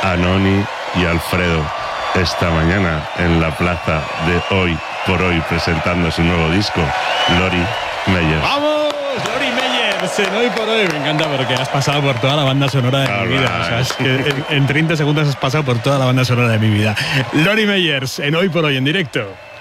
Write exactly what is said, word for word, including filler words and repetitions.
a Noni y Alfredo esta mañana en la plaza de Hoy por Hoy presentando su nuevo disco, Lori Meyers. ¡Vamos! Lori Meyers en Hoy por Hoy. Me encanta porque has pasado por toda la banda sonora de All mi vida. right. O sea, es que en, en treinta segundos has pasado por toda la banda sonora de mi vida. Lori Meyers en Hoy por Hoy en directo.